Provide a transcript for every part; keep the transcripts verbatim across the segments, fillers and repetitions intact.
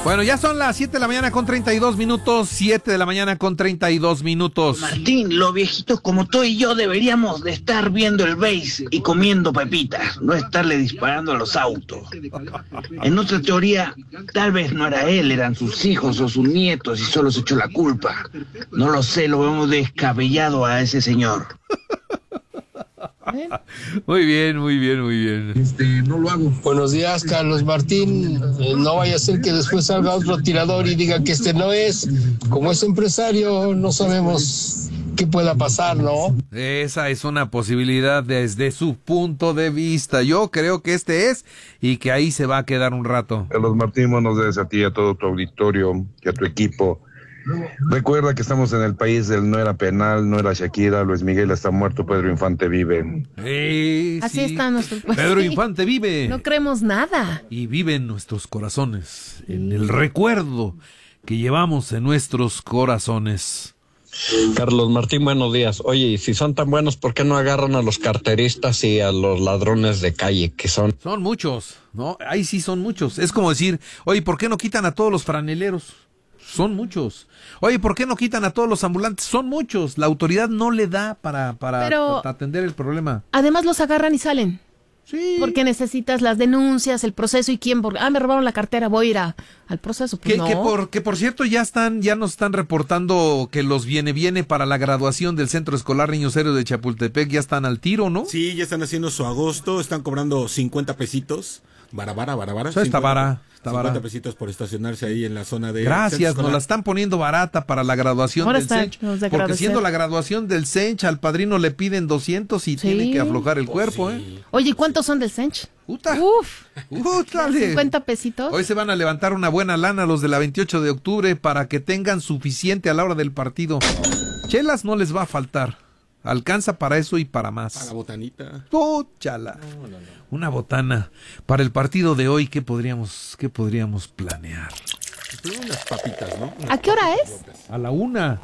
Bueno, ya son las siete de la mañana con treinta y dos minutos, siete de la mañana con treinta y dos minutos. Martín, los viejitos como tú y yo deberíamos de estar viendo el béis y comiendo pepitas, no estarle disparando a los autos. En otra teoría, tal vez no era él, eran sus hijos o sus nietos y solo se echó la culpa. No lo sé, lo vemos descabellado a ese señor. Muy bien, muy bien, muy bien. Este, no lo hago. Buenos días, Carlos Martín. Eh, no vaya a ser que después salga otro tirador y diga que este no es. Como es empresario, no sabemos qué pueda pasar, ¿no? Esa es una posibilidad desde su punto de vista. Yo creo que este es y que ahí se va a quedar un rato. Carlos Martín, buenos días a ti, a todo tu auditorio y a tu equipo. Recuerda que estamos en el país del no era penal, no era Shakira, Luis Miguel está muerto, Pedro Infante vive. Eh, Así sí. está nuestro... Pedro sí. Infante vive. No creemos nada. Y vive en nuestros corazones, en el recuerdo que llevamos en nuestros corazones. Carlos Martín, buenos días. Oye, y si son tan buenos, ¿por qué no agarran a los carteristas y a los ladrones de calle que son? Son muchos, ¿no? Ahí sí son muchos. Es como decir, oye, ¿por qué no quitan a todos los franeleros? Son muchos. Oye, ¿por qué no quitan a todos los ambulantes? Son muchos. La autoridad no le da para, para Pero, atender el problema. Además los agarran y salen. Sí. Porque necesitas las denuncias, el proceso y quién. Porque, ah, me robaron la cartera, voy a ir a, al proceso. Pues Que, no. que, por, que por cierto ya están, ya nos están reportando que los viene viene para la graduación del Centro Escolar Niños Héroes de Chapultepec ya están al tiro, ¿no? Sí, ya están haciendo su agosto, están cobrando cincuenta pesitos. Vara, vara, vara, vara. Eso está vara, está cincuenta vara. pesitos por estacionarse ahí en la zona de... Gracias, nos la están poniendo barata para la graduación Ahora del está, Sench. nos de Porque agradecer. siendo la graduación del Sench, al padrino le piden doscientos y Sí. tiene que aflojar el Pues cuerpo, sí. ¿eh? Oye, ¿cuántos son del Sench? Uta, Uf, útale. cincuenta pesitos. Hoy se van a levantar una buena lana los de la veintiocho de octubre para que tengan suficiente a la hora del partido. Chelas no les va a faltar. Alcanza para eso y para más. Para la botanita. Púchala. No, no, no. Una botana. Para el partido de hoy, ¿qué podríamos, qué podríamos planear? Pues unas papitas, ¿no? ¿A qué hora es? A la una.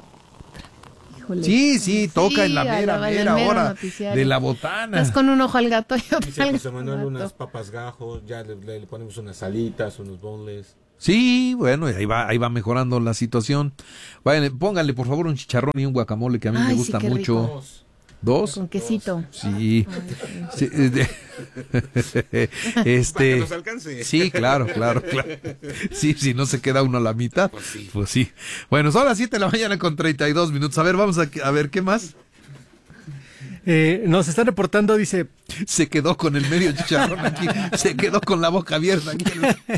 Híjole. Sí, sí, toca Sí, en la a mera, la- en el mera mero hora noticiario. de la botana. Estás con un ojo al gato y otro Dice al José Manuel gato. unas papas gajos, ya le, le ponemos unas alitas, unos bonles. Sí, bueno, ahí va, ahí va mejorando la situación. Vayan, pónganle por favor un chicharrón y un guacamole que a mí Ay, me sí, gusta qué mucho. rico. ¿Dos? Con quesito. Sí. Sí, eh, de- Para que este. nos alcance. Sí, claro, claro, claro. Sí, si no se queda uno a la mitad. Pues sí. Pues sí. Bueno, son las siete de la mañana con treinta y dos minutos. A ver, vamos a, a ver, ¿qué más? Eh, nos están reportando, dice, Se quedó con el medio chicharrón aquí. Se quedó con la boca abierta aquí.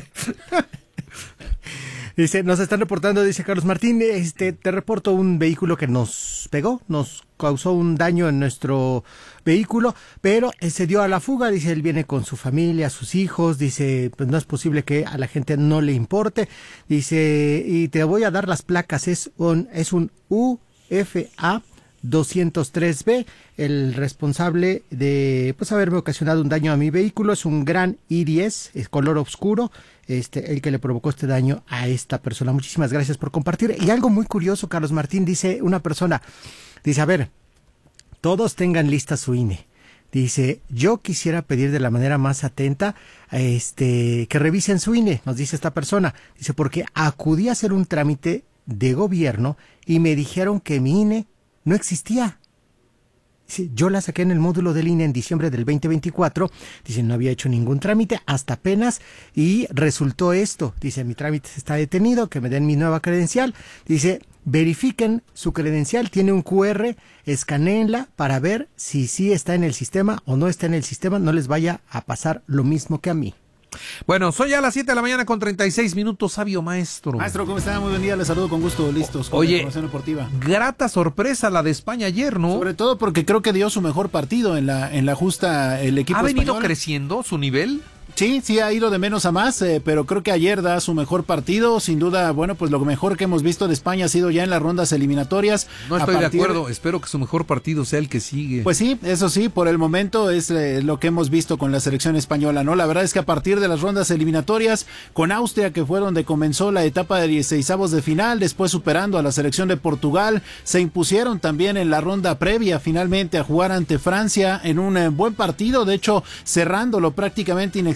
dice, nos están reportando, dice Carlos Martín, este, te reporto un vehículo que nos pegó, nos causó un daño en nuestro vehículo, pero eh, se dio a la fuga, dice, él viene con su familia, sus hijos, dice, pues no es posible que a la gente no le importe, dice, y te voy a dar las placas, es un, es un U F A doscientos tres B, el responsable de pues haberme ocasionado un daño a mi vehículo es un gran I diez, es color oscuro, este el que le provocó este daño a esta persona. Muchísimas gracias por compartir. Y algo muy curioso, Carlos Martín, dice una persona, dice, a ver, todos tengan lista su I N E. Dice, yo quisiera pedir de la manera más atenta este que revisen su I N E, nos dice esta persona. Dice, porque acudí a hacer un trámite de gobierno y me dijeron que mi I N E no existía. Dice, yo la saqué en el módulo del I N E en diciembre del veinte veinticuatro. Dice, no había hecho ningún trámite hasta apenas y resultó esto. Dice, mi trámite está detenido, que me den mi nueva credencial. Dice, verifiquen su credencial, tiene un Q R, escanéenla para ver si sí está en el sistema o no está en el sistema. No les vaya a pasar lo mismo que a mí. Bueno, son ya las siete de la mañana con treinta y seis minutos, sabio maestro. Maestro, ¿cómo está? Muy buen día, le saludo con gusto, listos con Oye, la información deportiva. Grata sorpresa la de España ayer, ¿no? Sobre todo porque creo que dio su mejor partido en la en la justa el equipo ¿Ha venido español. creciendo su nivel? Sí, sí ha ido de menos a más, eh, pero creo que ayer da su mejor partido. Sin duda, bueno, pues lo mejor que hemos visto de España ha sido ya en las rondas eliminatorias. No A estoy de partir- acuerdo, espero que su mejor partido sea el que sigue. Pues sí, eso sí, por el momento es eh, lo que hemos visto con la selección española, ¿no? La verdad es que a partir de las rondas eliminatorias, con Austria, que fue donde comenzó la etapa de dieciseisavos de final, después superando a la selección de Portugal, se impusieron también en la ronda previa, finalmente a jugar ante Francia en un eh, buen partido, de hecho, cerrándolo prácticamente in extremis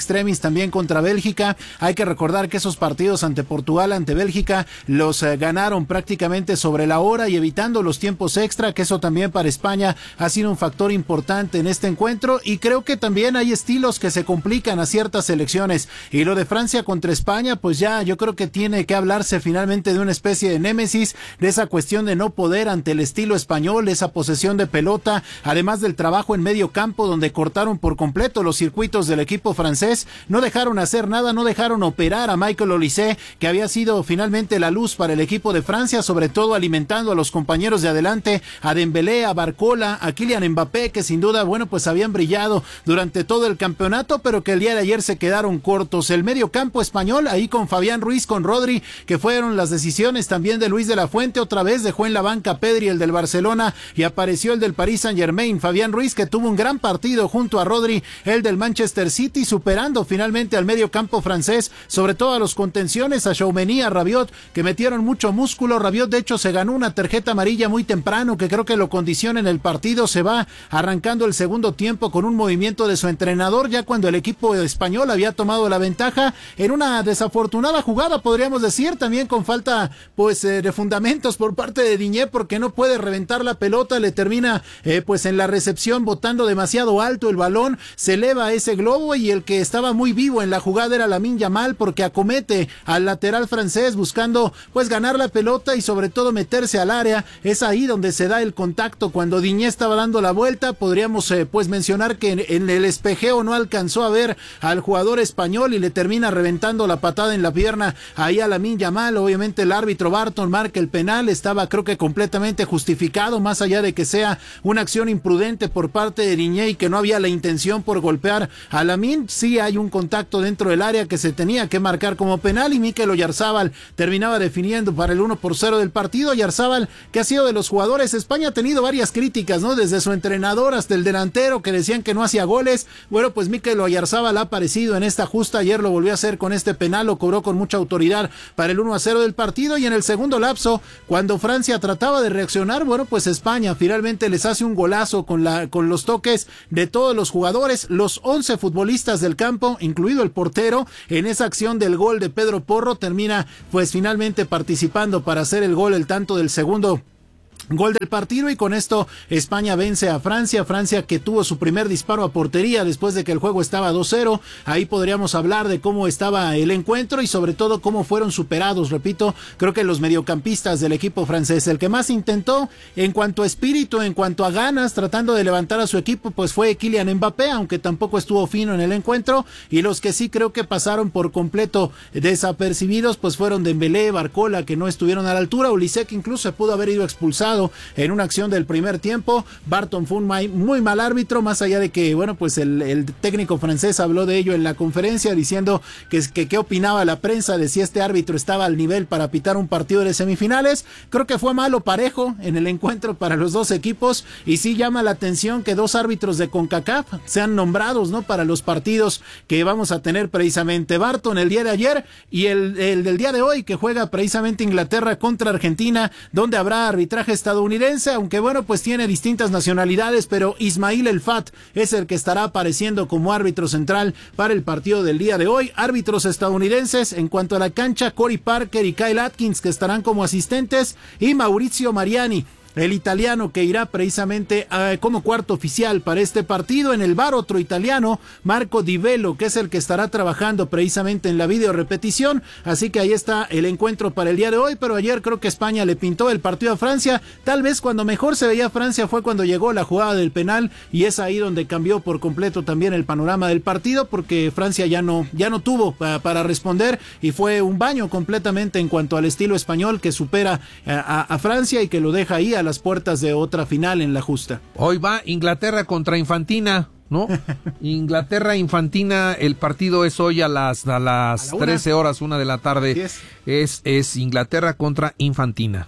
extremis también contra Bélgica. Hay que recordar que esos partidos ante Portugal, ante Bélgica, los eh, ganaron prácticamente sobre la hora y evitando los tiempos extra, que eso también para España ha sido un factor importante en este encuentro, y creo que también hay estilos que se complican a ciertas selecciones, y lo de Francia contra España, pues ya yo creo que tiene que hablarse finalmente de una especie de némesis, de esa cuestión de no poder ante el estilo español, esa posesión de pelota, además del trabajo en medio campo donde cortaron por completo los circuitos del equipo francés, no dejaron hacer nada, no dejaron operar a Michael Olise, que había sido finalmente la luz para el equipo de Francia, sobre todo alimentando a los compañeros de adelante, a Dembélé, a Barcola, a Kylian Mbappé, que sin duda, bueno, pues habían brillado durante todo el campeonato, pero que el día de ayer se quedaron cortos. El medio campo español, ahí con Fabián Ruiz, con Rodri, que fueron las decisiones también de Luis de la Fuente, otra vez dejó en la banca a Pedri, el del Barcelona, y apareció el del Paris Saint Germain, Fabián Ruiz, que tuvo un gran partido junto a Rodri, el del Manchester City, superando finalmente al medio campo francés, sobre todo a los contenciones, a Tchouaméni, a Rabiot, que metieron mucho músculo. Rabiot de hecho se ganó una tarjeta amarilla muy temprano, que creo que lo condiciona en el partido. Se va arrancando el segundo tiempo con un movimiento de su entrenador, ya cuando el equipo español había tomado la ventaja, en una desafortunada jugada, podríamos decir, también con falta pues eh, de fundamentos por parte de Digne, porque no puede reventar la pelota, le termina eh, pues en la recepción botando demasiado alto el balón, se eleva ese globo, y el que estaba muy vivo en la jugada era Lamine Yamal, porque acomete al lateral francés buscando pues ganar la pelota y sobre todo meterse al área. Es ahí donde se da el contacto cuando Digne estaba dando la vuelta. Podríamos eh, pues mencionar que en, en el espejeo no alcanzó a ver al jugador español y le termina reventando la patada en la pierna ahí a Lamine Yamal. Obviamente el árbitro Barton marca el penal, estaba creo que completamente justificado, más allá de que sea una acción imprudente por parte de Digne y que no había la intención por golpear a Lamine. Sí hay un contacto dentro del área que se tenía que marcar como penal, y Mikel Oyarzábal terminaba definiendo para el uno por cero del partido. Oyarzábal, que ha sido de los jugadores, España ha tenido varias críticas, ¿no? Desde su entrenador hasta el delantero, que decían que no hacía goles. Bueno, pues Mikel Oyarzábal ha aparecido en esta justa, ayer lo volvió a hacer con este penal, lo cobró con mucha autoridad para el uno a cero del partido, y en el segundo lapso, cuando Francia trataba de reaccionar, bueno, pues España finalmente les hace un golazo con la con los toques de todos los jugadores, los once futbolistas del campo, incluido el portero. En esa acción del gol de Pedro Porro termina pues finalmente participando para hacer el gol, el tanto del segundo gol del partido, y con esto España vence a Francia, Francia que tuvo su primer disparo a portería después de que el juego estaba dos cero. Ahí podríamos hablar de cómo estaba el encuentro y sobre todo cómo fueron superados, repito, creo que los mediocampistas del equipo francés. El que más intentó en cuanto a espíritu, en cuanto a ganas, tratando de levantar a su equipo, pues fue Kylian Mbappé, aunque tampoco estuvo fino en el encuentro, y los que sí creo que pasaron por completo desapercibidos, pues fueron Dembélé, Barcola, que no estuvieron a la altura, Olise, que incluso se pudo haber ido expulsado en una acción del primer tiempo. Barton fue un muy mal árbitro, más allá de que, bueno, pues el, el técnico francés habló de ello en la conferencia, diciendo que, que qué opinaba la prensa de si este árbitro estaba al nivel para pitar un partido de semifinales. Creo que fue malo parejo en el encuentro para los dos equipos, y sí llama la atención que dos árbitros de CONCACAF sean nombrados, ¿no?, para los partidos que vamos a tener precisamente. Barton el día de ayer y el, el del día de hoy, que juega precisamente Inglaterra contra Argentina, donde habrá arbitraje estadounidense, aunque bueno, pues tiene distintas nacionalidades, pero Ismail El Fat es el que estará apareciendo como árbitro central para el partido del día de hoy. Árbitros estadounidenses en cuanto a la cancha, Corey Parker y Kyle Atkins, que estarán como asistentes, y Maurizio Mariani, el italiano, que irá precisamente uh, como cuarto oficial para este partido. En el V A R, otro italiano, Marco Di Velo, que es el que estará trabajando precisamente en la video repetición. Así que ahí está el encuentro para el día de hoy, pero ayer creo que España le pintó el partido a Francia. Tal vez cuando mejor se veía Francia fue cuando llegó la jugada del penal, y es ahí donde cambió por completo también el panorama del partido, porque Francia ya no, ya no tuvo para, para responder, y fue un baño completamente en cuanto al estilo español, que supera a, a Francia y que lo deja ahí a las puertas de otra final en la justa. Hoy va Inglaterra contra Infantina, ¿no? Inglaterra Infantina, el partido es hoy a las a las a trece horas, una de la tarde. Es. es es Inglaterra contra Infantina.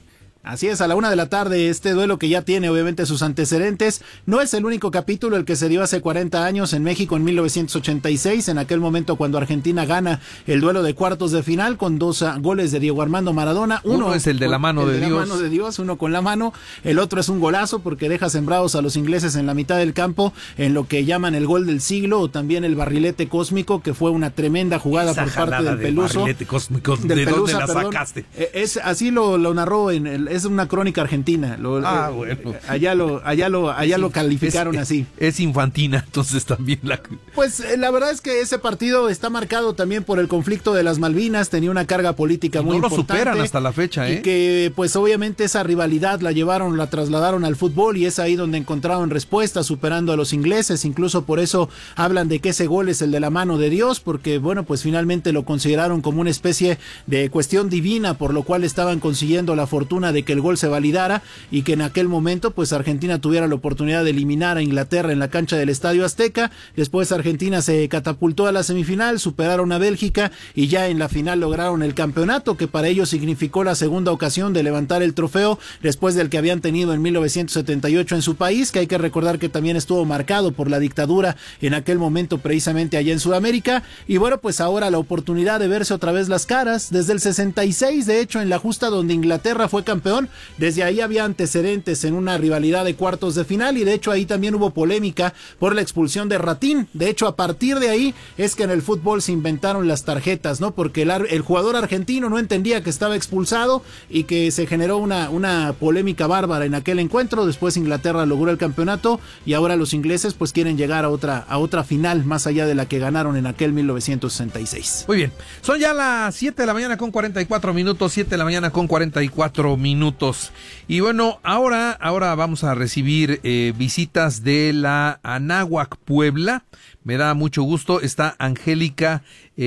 Así es, a la una de la tarde, este duelo que ya tiene obviamente sus antecedentes. No es el único capítulo el que se dio hace cuarenta años en México en mil novecientos ochenta y seis, en aquel momento cuando Argentina gana el duelo de cuartos de final con dos uh, goles de Diego Armando Maradona. Uno, uno es el de la mano de, de Dios. La mano de Dios, uno con la mano. El otro es un golazo porque deja sembrados a los ingleses en la mitad del campo en lo que llaman el gol del siglo o también el barrilete cósmico, que fue una tremenda jugada Esa por parte del de Peluso. Barrilete cósmico, Del ¿de Pelusa, dónde la perdón. sacaste? Es, así lo, lo narró, en el, es una crónica argentina. Lo, Ah, eh, bueno. Allá lo, allá lo, allá Es lo in- calificaron es, así. Es infantina, entonces también la... Pues eh, la verdad es que ese partido está marcado también por el conflicto de las Malvinas, tenía una carga política Y muy no lo importante. superan hasta la fecha, ¿eh? Y que pues obviamente esa rivalidad la llevaron, la trasladaron al fútbol y es ahí donde encontraron respuesta, superando a los ingleses. Incluso por eso hablan de que ese gol es el de la mano de Dios, porque bueno, pues finalmente lo consideraron como una especie de cuestión divina, por lo cual estaban consiguiendo la fortuna de que el gol se validara y que en aquel momento pues Argentina tuviera la oportunidad de eliminar a Inglaterra en la cancha del Estadio Azteca. Después Argentina se catapultó a la semifinal, superaron a Bélgica y ya en la final lograron el campeonato, que para ellos significó la segunda ocasión de levantar el trofeo después del que habían tenido en mil novecientos setenta y ocho en su país, que hay que recordar que también estuvo marcado por la dictadura en aquel momento precisamente allá en Sudamérica. Y bueno, pues ahora la oportunidad de verse otra vez las caras. Desde el sesenta y seis, de hecho, en la justa donde Inglaterra fue campeón, desde ahí había antecedentes en una rivalidad de cuartos de final y de hecho ahí también hubo polémica por la expulsión de Ratín. De hecho, a partir de ahí es que en el fútbol se inventaron las tarjetas, ¿no? Porque el, el jugador argentino no entendía que estaba expulsado y que se generó una, una polémica bárbara en aquel encuentro. Después Inglaterra logró el campeonato y ahora los ingleses pues quieren llegar a otra, a otra final más allá de la que ganaron en aquel mil novecientos sesenta y seis. Muy bien, son ya las siete de la mañana con cuarenta y cuatro minutos, siete de la mañana con cuarenta y cuatro minutos. Y bueno, ahora, ahora vamos a recibir eh, visitas de la Anáhuac, Puebla. Me da mucho gusto, está Angélica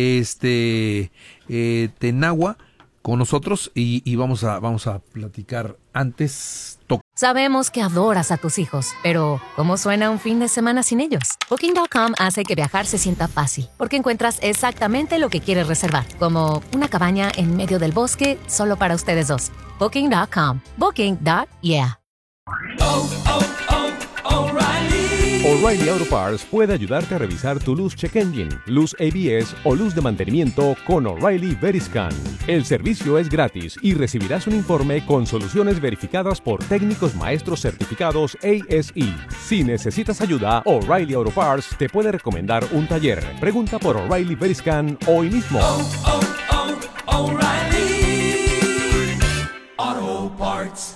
este, eh, Tenagua con nosotros y, y vamos a, vamos a platicar antes. Sabemos que adoras a tus hijos, pero ¿cómo suena un fin de semana sin ellos? Booking punto com hace que viajar se sienta fácil, porque encuentras exactamente lo que quieres reservar, como una cabaña en medio del bosque solo para ustedes dos. Booking punto com. Booking punto yeah. Oh, oh, oh, O'Reilly. O'Reilly Auto Parts puede ayudarte a revisar tu luz check engine, luz A B S o luz de mantenimiento con O'Reilly Veriscan. El servicio es gratis y recibirás un informe con soluciones verificadas por técnicos maestros certificados A S E. Si necesitas ayuda, O'Reilly Auto Parts te puede recomendar un taller. Pregunta por O'Reilly Veriscan hoy mismo. Oh, oh, oh, O'Reilly Auto Parts.